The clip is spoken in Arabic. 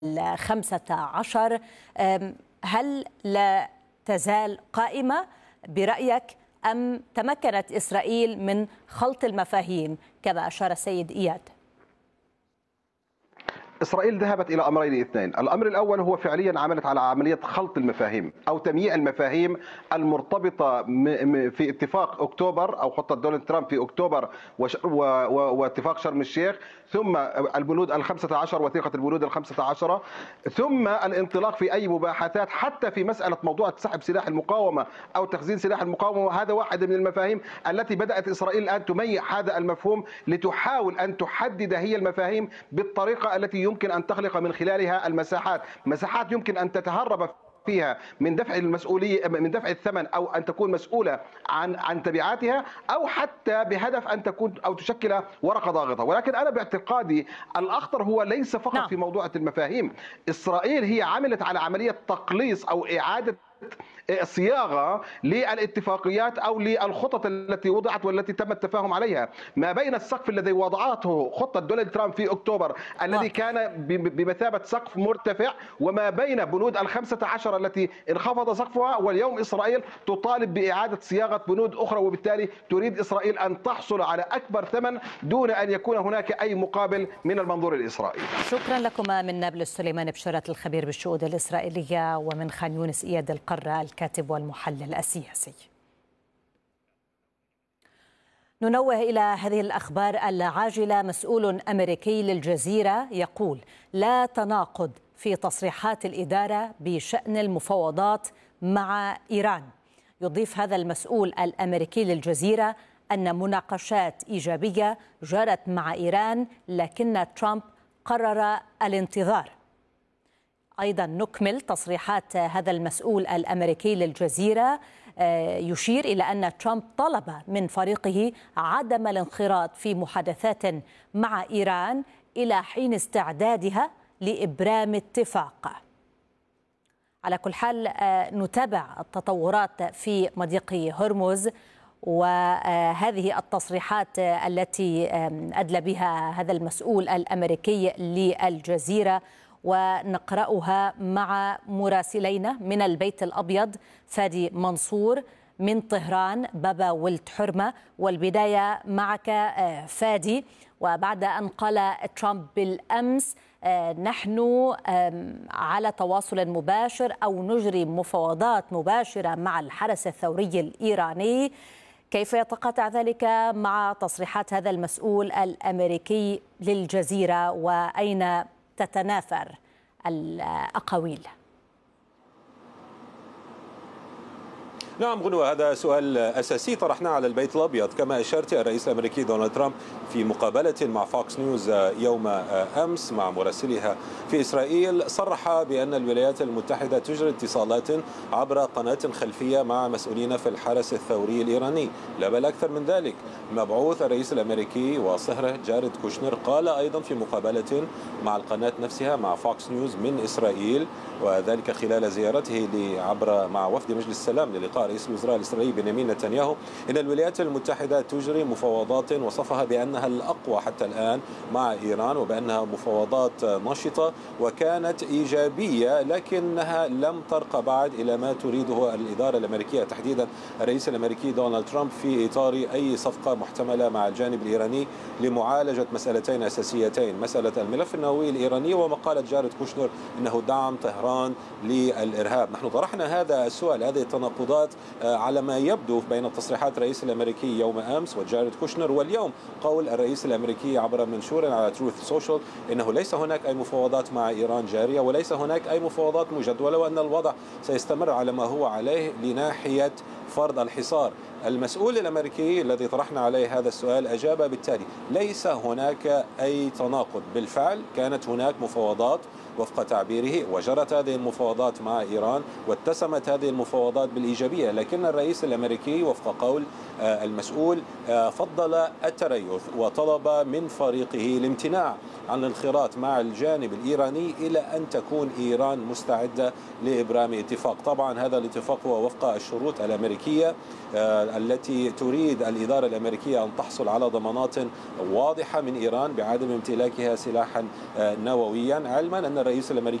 15. هل لا تزال قائمة برأيك أم تمكنت إسرائيل من خلط المفاهيم كما أشار السيد إياد؟ إسرائيل ذهبت إلى أمرين اثنين. الأمر الأول هو فعليا عملت على عملية خلط المفاهيم أو تمييع المفاهيم المرتبطة في اتفاق أكتوبر أو خطة دونالد ترامب في أكتوبر واتفاق شرم الشيخ، ثم البنود 15 وثيقة البنود 15، ثم الانطلاق في أي مباحثات حتى في مسألة موضوع سحب سلاح المقاومة أو تخزين سلاح المقاومة. هذا واحد من المفاهيم التي بدأت إسرائيل الآن تميع هذا المفهوم لتحاول أن تحدد هي المفاهيم بالطريقة التي يمكن أن تخلق من خلالها مساحات يمكن أن تتهرب فيها من دفع المسؤولية، من دفع الثمن، أو أن تكون مسؤولة عن تبعاتها، أو حتى بهدف أن تكون أو تشكل ورقة ضاغطة. ولكن أنا باعتقادي الأخطر هو ليس فقط في موضوع المفاهيم. إسرائيل هي عملت على عملية تقليص أو إعادة صياغة للاتفاقيات أو للخطط التي وضعت والتي تم التفاهم عليها. ما بين السقف الذي وضعته خطة دونالد ترامب في أكتوبر الذي كان بمثابة سقف مرتفع، وما بين بنود 15 التي انخفض سقفها، واليوم إسرائيل تطالب بإعادة صياغة بنود أخرى، وبالتالي تريد إسرائيل أن تحصل على أكبر ثمن دون أن يكون هناك أي مقابل من المنظور الإسرائيلي. شكرا لكما من نابلس سليمان بشارة الخبير بالشؤون الإسرائيلية، ومن خان يونس إياد القرة الكاتب والمحلل السياسي. ننوه إلى هذه الأخبار العاجلة. مسؤول أمريكي للجزيرة يقول لا تناقض في تصريحات الإدارة بشأن المفاوضات مع إيران. يضيف هذا المسؤول الأمريكي للجزيرة أن مناقشات إيجابية جرت مع إيران، لكن ترامب قرر الانتظار. أيضا نكمل تصريحات هذا المسؤول الأمريكي للجزيرة، يشير إلى أن ترامب طلب من فريقه عدم الانخراط في محادثات مع إيران إلى حين استعدادها لإبرام اتفاق. على كل حال نتابع التطورات في مضيق هرمز، وهذه التصريحات التي أدلى بها هذا المسؤول الأمريكي للجزيرة ونقرأها مع مراسلينا من البيت الأبيض فادي منصور، من طهران بابا ولد حرمة. والبداية معك فادي. وبعد أن قال ترامب بالأمس نحن على تواصل مباشر أو نجري مفاوضات مباشرة مع الحرس الثوري الإيراني، كيف يتقاطع ذلك مع تصريحات هذا المسؤول الأمريكي للجزيرة، وأين تتناثر الأقاويل؟ نعم غنوة، هذا سؤال أساسي طرحناه على البيت الأبيض. كما أشرت، الرئيس الأمريكي دونالد ترامب في مقابلة مع فوكس نيوز يوم أمس مع مراسلها في إسرائيل صرح بأن الولايات المتحدة تجري اتصالات عبر قناة خلفية مع مسؤولين في الحرس الثوري الإيراني. لا بل أكثر من ذلك، مبعوث الرئيس الأمريكي وصهره جاريد كوشنر قال أيضا في مقابلة مع القناة نفسها مع فوكس نيوز من إسرائيل، وذلك خلال زيارته مع وفد مجلس السلام للقاء رئيس الوزراء الإسرائيلي بنيامين نتنياهو، إن الولايات المتحدة تجري مفاوضات وصفها بأنها الأقوى حتى الآن مع إيران، وبأنها مفاوضات نشطة وكانت إيجابية، لكنها لم ترقى بعد إلى ما تريده الإدارة الأمريكية، تحديدا الرئيس الأمريكي دونالد ترامب، في إطار أي صفقة محتملة مع الجانب الإيراني لمعالجة مسألتين أساسيتين: مسألة الملف النووي الإيراني، ومقالة جاريد كوشنر إنه دعم طهران للإرهاب. نحن طرحنا هذا السؤال، هذه التناقضات على ما يبدو بين تصريحات الرئيس الأمريكي يوم أمس وجاريد كوشنر، واليوم قول الرئيس الأمريكي عبر منشور على تروث سوشيال إنه ليس هناك أي مفاوضات مع إيران جارية وليس هناك أي مفاوضات مجدولة، وأن الوضع سيستمر على ما هو عليه لناحية فرض الحصار. المسؤول الأمريكي الذي طرحنا عليه هذا السؤال أجاب بالتالي: ليس هناك أي تناقض، بالفعل كانت هناك مفاوضات وفق تعبيره، وجرت هذه المفاوضات مع إيران واتسمت هذه المفاوضات بالإيجابية، لكن الرئيس الأمريكي وفق قول المسؤول فضل التريث وطلب من فريقه الامتناع عن الانخراط مع الجانب الإيراني إلى أن تكون إيران مستعدة لإبرام اتفاق. طبعا هذا الاتفاق هو وفق الشروط الأمريكية التي تريد الإدارة الأمريكية أن تحصل على ضمانات واضحة من إيران بعدم امتلاكها سلاحا نوويا، علما أن الرئيس الأمريكي